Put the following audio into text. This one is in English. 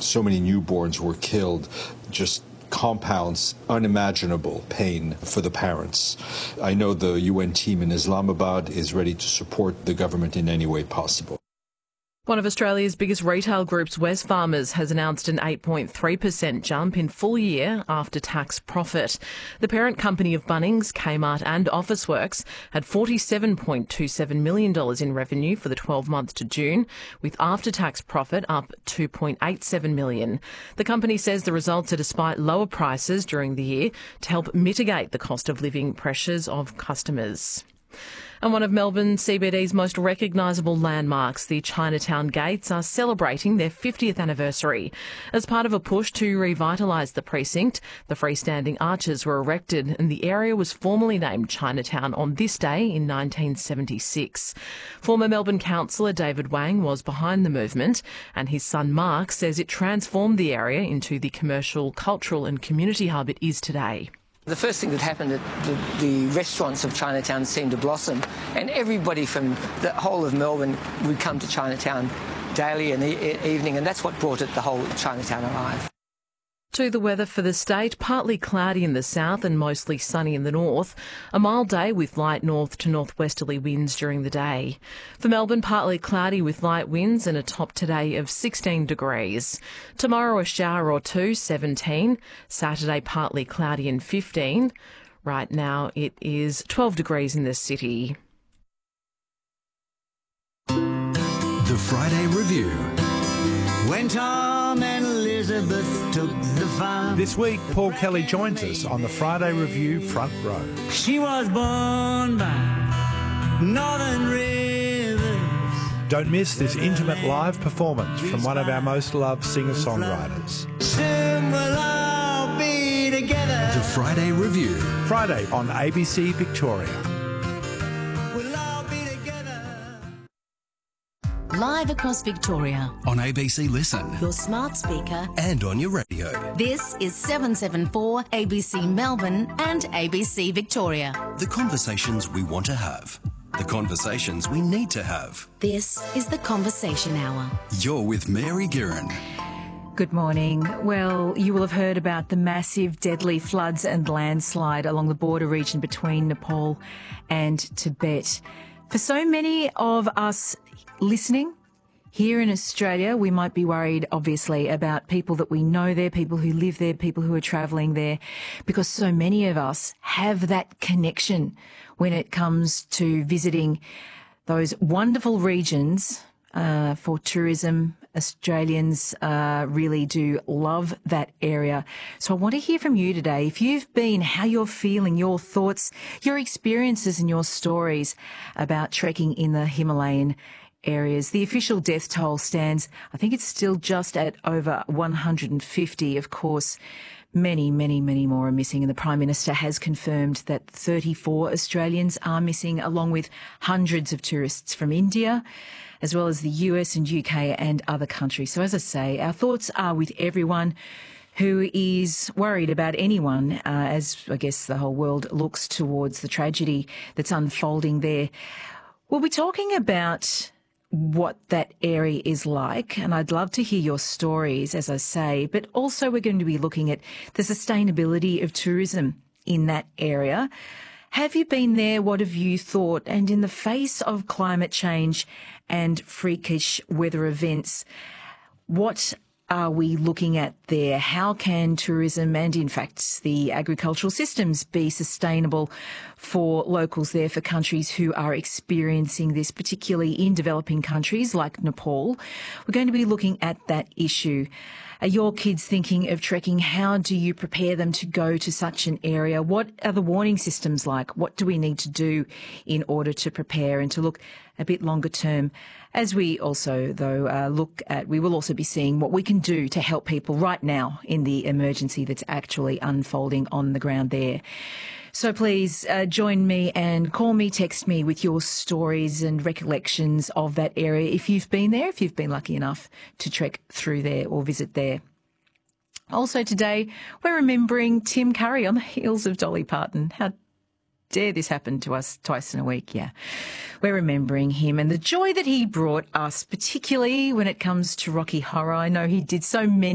so many newborns were killed just compounds unimaginable pain for the parents. I know the UN team in Islamabad is ready to support the government in any way possible. One of Australia's biggest retail groups, Wesfarmers, has announced an 8.3% jump in full-year after-tax profit. The parent company of Bunnings, Kmart and Officeworks had $47.27 million in revenue for the 12 months to June, with after-tax profit up $2.87 million. The company says the results are despite lower prices during the year to help mitigate the cost of living pressures of customers. And one of Melbourne CBD's most recognisable landmarks, the Chinatown Gates, are celebrating their 50th anniversary. As part of a push to revitalise the precinct, the freestanding arches were erected and the area was formally named Chinatown on this day in 1976. Former Melbourne councillor David Wang was behind the movement, and his son Mark says it transformed the area into the commercial, cultural and community hub it is today. The first thing that happened, the restaurants of Chinatown seemed to blossom, and everybody from the whole of Melbourne would come to Chinatown daily and evening, and that's what brought the whole Chinatown alive. To the weather for the state, partly cloudy in the south and mostly sunny in the north. A mild day with light north to northwesterly winds during the day. For Melbourne, partly cloudy with light winds and a top today of 16 degrees. Tomorrow a shower or two, 17. Saturday partly cloudy and 15. Right now it is 12 degrees in the city. The Friday Review. When Tom and Elizabeth took the farm. This week, Paul Kelly joins us on the Friday Review front row. She was born by Northern Rivers. Don't miss this intimate live performance from one of our most loved singer-songwriters. Soon we'll all be together. The Friday Review. Friday on ABC Victoria. We'll all be together. Live across Victoria, On ABC Listen your smart speaker. and on your radio. This is 774 ABC Melbourne and ABC Victoria. The conversations we want to have. The conversations we need to have. This is the Conversation Hour. You're with Mary Guerin. Good morning. Well, you will have heard about the massive deadly floods and landslide along the border region between Nepal and Tibet. For so many of us listening here in Australia, we might be worried, obviously, about people that we know there, people who live there, people who are travelling there, because so many of us have that connection when it comes to visiting those wonderful regions for tourism. Australians really do love that area. So I want to hear from you today. If you've been, how you're feeling, your thoughts, your experiences and your stories about trekking in the Himalayan areas. The official death toll stands, I think it's still just at over 150. Of course, many, many, many more are missing, and the Prime Minister has confirmed that 34 Australians are missing, along with hundreds of tourists from India, as well as the US and UK and other countries. So as I say, our thoughts are with everyone who is worried about anyone, as I guess the whole world looks towards the tragedy that's unfolding there. We'll be talking about what that area is like, and I'd love to hear your stories, as I say, but also we're going to be looking at the sustainability of tourism in that area. Have you been there? What have you thought? And in the face of climate change and freakish weather events, what are we looking at there? How can tourism and, in fact, the agricultural systems be sustainable for locals there, for countries who are experiencing this, particularly in developing countries like Nepal? We're going to be looking at that issue. Are your kids thinking of trekking? How do you prepare them to go to such an area? What are the warning systems like? What do we need to do in order to prepare and to look a bit longer term? As we also, though, we will also be seeing what we can do to help people right now in the emergency that's actually unfolding on the ground there. So please join me and call me, text me with your stories and recollections of that area if you've been there, if you've been lucky enough to trek through there or visit there. Also today, we're remembering Tim Curry on the heels of Dolly Parton. How dare this happen to us twice in a week? Yeah, we're remembering him and the joy that he brought us, particularly when it comes to Rocky Horror. I know he did so many